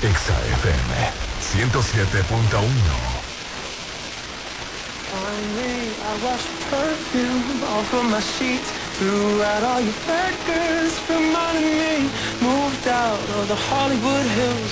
Exa FM 107.1. Finally, I washed perfume off of my sheets. Threw out all your fat girls, reminding me. Moved out of the Hollywood Hills.